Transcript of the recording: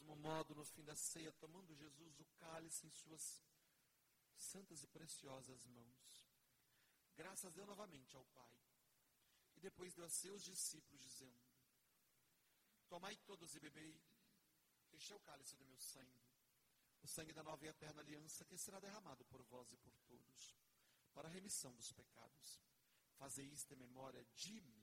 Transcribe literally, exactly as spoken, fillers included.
mesmo modo, no fim da ceia, tomando Jesus o cálice em suas santas e preciosas mãos, graças deu novamente ao Pai, e depois deu a seus discípulos, dizendo: tomai todos e bebei, este é o cálice do meu sangue, o sangue da nova e eterna aliança, que será derramado por vós e por todos, para a remissão dos pecados. Fazei isto em memória de mim.